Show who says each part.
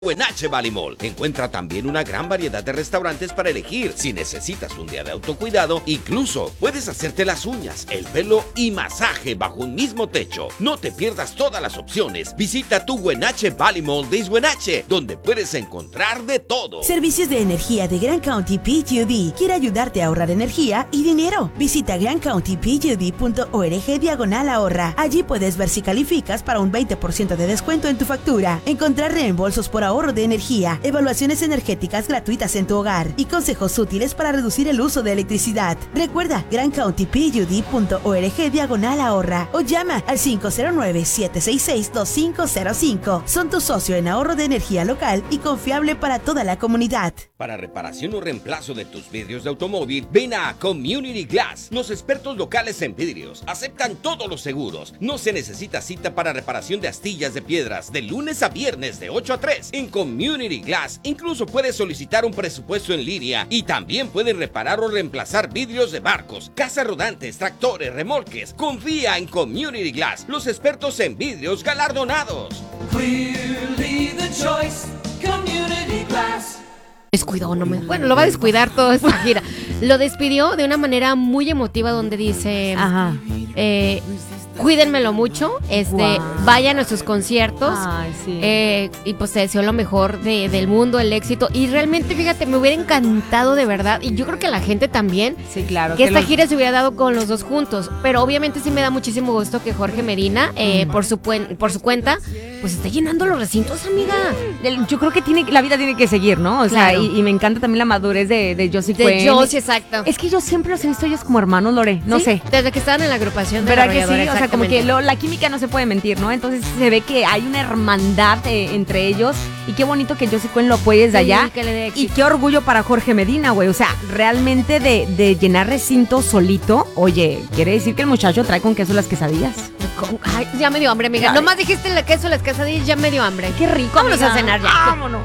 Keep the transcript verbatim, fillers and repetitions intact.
Speaker 1: Huenache Valley Mall. Encuentra también una gran variedad de restaurantes para elegir. Si necesitas un día de autocuidado, incluso puedes hacerte las uñas, el pelo y masaje bajo un mismo techo. No te pierdas todas las opciones. Visita tu Huenache Valley Mall de Huenache, donde puedes encontrar de todo.
Speaker 2: Servicios de energía de Grand County P U D quiere ayudarte a ahorrar energía y dinero. Visita grand county p u d punto org diagonal ahorra. Allí puedes ver si calificas para un veinte por ciento de descuento en tu factura, encontrar reembolsos por ahorro de energía, evaluaciones energéticas gratuitas en tu hogar y consejos útiles para reducir el uso de electricidad. Recuerda grand county p u d punto org diagonal ahorra o llama al cinco cero nueve, siete seis seis, dos cinco cero cinco. Son tu socio en ahorro de energía local y confiable para toda la comunidad.
Speaker 1: Para reparación o reemplazo de tus vidrios de automóvil, ven a Community Glass. Los expertos locales en vidrios aceptan todos los seguros. No se necesita cita para reparación de astillas de piedras de lunes a viernes de ocho a tres. En Community Glass incluso puedes solicitar un presupuesto en línea y también pueden reparar o reemplazar vidrios de barcos, casas rodantes, tractores, remolques. Confía en Community Glass, los expertos en vidrios galardonados.
Speaker 3: Clearly the choice, Community Glass.
Speaker 4: Descuidó, no me... Bueno, lo va a descuidar toda esta gira. Lo despidió de una manera muy emotiva donde dice...
Speaker 5: Ajá.
Speaker 4: Eh, cuídenmelo mucho, este, wow. Vayan a sus conciertos.
Speaker 5: Ay, sí.
Speaker 4: eh, y pues te deseo lo mejor de, del mundo, el éxito. Y realmente, fíjate, me hubiera encantado de verdad. Y yo creo que la gente también.
Speaker 5: Sí, claro.
Speaker 4: Que, que esta
Speaker 5: los...
Speaker 4: gira se hubiera dado con los dos juntos. Pero obviamente sí me da muchísimo gusto que Jorge Medina, eh, mm. por, su por su cuenta, pues está llenando los recintos, amiga.
Speaker 5: Yo creo que tiene, la vida tiene que seguir, ¿no? O
Speaker 4: claro.
Speaker 5: sea, y, y me encanta también la madurez de, de Josie
Speaker 4: De
Speaker 5: Cuen.
Speaker 4: Josie, exacto.
Speaker 5: Es que yo siempre los he visto ellos como hermanos, Lore. No
Speaker 4: ¿Sí?
Speaker 5: sé.
Speaker 4: Desde que estaban en la agrupación de
Speaker 5: ¿verdad
Speaker 4: la
Speaker 5: que sí? O sea, como que lo, la química no se puede mentir, ¿no? Entonces se ve que hay una hermandad eh, entre ellos. Y qué bonito que Josie Cuen lo apoye desde
Speaker 4: sí,
Speaker 5: allá.
Speaker 4: Que le dé
Speaker 5: y qué orgullo para Jorge Medina, güey. O sea, realmente de, de llenar recinto solito. Oye, quiere decir que el muchacho trae con queso las quesadillas.
Speaker 4: Ay, ya me dio hambre, amiga.
Speaker 5: Ay.
Speaker 4: Nomás dijiste el queso, las quesadillas, ya me dio hambre.
Speaker 5: Qué rico,
Speaker 4: Vámonos
Speaker 5: amiga.
Speaker 4: a cenar ya.
Speaker 5: Vámonos.